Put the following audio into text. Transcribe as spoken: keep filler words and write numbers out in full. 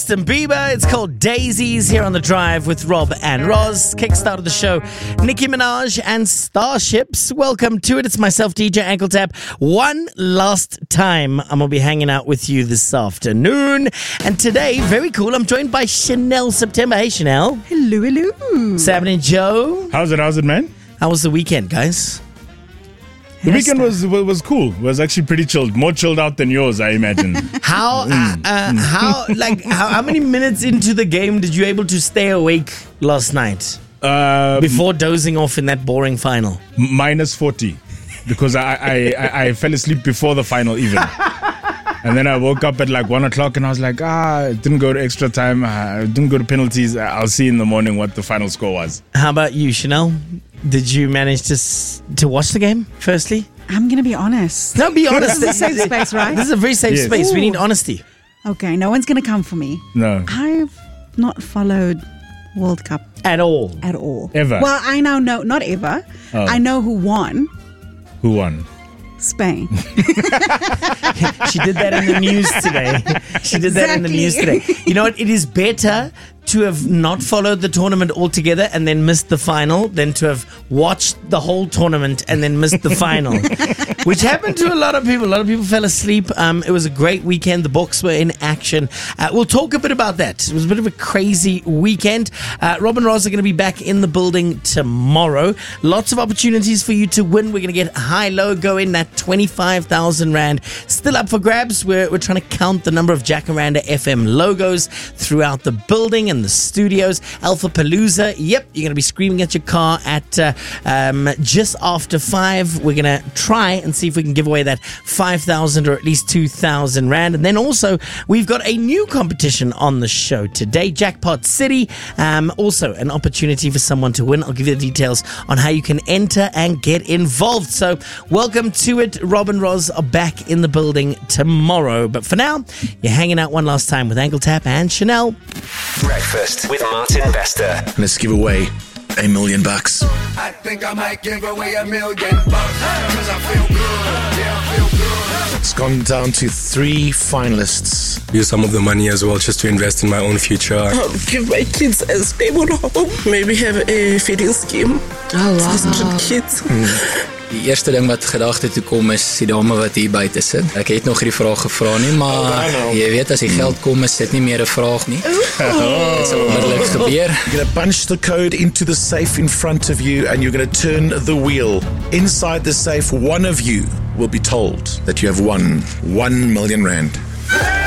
Justin Bieber. It's called Daisies here on The Drive with Rob and Roz. Kickstart of the show, Nicki Minaj and Starships. Welcome to it. It's myself, D J Ankle Tap. One last time, I'm going to be hanging out with you this afternoon. And today, very cool, I'm joined by Chanel September. Hey, Chanel. Hello, hello. What's happening, Joe? How's it, how's it, man? How was the weekend, guys? The weekend was was cool. It was actually pretty chilled. More chilled out than yours, I imagine. How, uh, uh, how, like, how, how many minutes into the game did you able to stay awake last night Uh, before dozing off in that boring final? minus forty. Because I, I, I, I fell asleep before the final even. And then I woke up at like one o'clock and I was like, ah, it didn't go to extra time. I didn't go to penalties. I'll see in the morning what the final score was. How about you, Chanel? Did you manage to s- to watch the game, firstly? I'm going to be honest. No, be honest. This is a safe space, right? This is a very safe Yes. space. We Ooh. need honesty. Okay, no one's going to come for me. No. I've not followed World Cup At all. at all. Ever? Well, I now know, not ever. Oh. I know who won. Who won? Spain. She did that in the news today. She did that in the news today. Exactly. You know what? It is better to have not followed the tournament altogether and then missed the final than to have watched the whole tournament and then missed the final, which happened to a lot of people. A lot of people fell asleep. Um, it was a great weekend. The Bucks were in action. Uh, we'll talk a bit about that. It was a bit of a crazy weekend. Uh, Rob and Roz are going to be back in the building tomorrow. Lots of opportunities for you to win. We're going to get high-low going. That twenty-five thousand Rand still up for grabs. We're, we're trying to count the number of Jacaranda F M logos throughout the building and the studios. Alpha Palooza. Yep, you're going to be screaming at your car at uh, um, just after five. We're going to try and see if we can give away that five thousand or at least two thousand Rand. And then also, we've got a new competition on the show today, Jackpot City. Um, also, an opportunity for someone to win. I'll give you the details on how you can enter and get involved. So, welcome to it. Rob and Roz are back in the building tomorrow. But for now, you're hanging out one last time with Ankle Tap and Chanel. Breakfast with Martin Bester. Let's give away a million bucks. I think I might give away a million bucks because I feel good, yeah, I feel good. It's gone down to three finalists. Use some of the money as well just to invest in my own future. Um, give my kids a stable home. Maybe have a feeding scheme. Oh, wow. For kids. Die eerste ding wat gedagte toe kom is die dame wat hier buite sit. Ek het nog hierdie vraag gevra nie, maar jy weet as die geld kom is dit nie meer 'n vraag nie. Dit sal onmiddellik gebeur. You're going to punch the code into the safe in front of you and you're going to turn the wheel. Inside the safe, one of you will be told that you have won one million rand.